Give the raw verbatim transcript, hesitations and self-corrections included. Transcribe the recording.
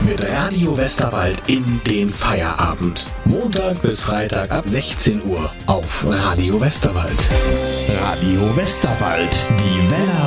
mit Radio Westerwald in den Feierabend. Montag bis Freitag ab sechzehn Uhr auf Radio Westerwald. Radio Westerwald, die Welle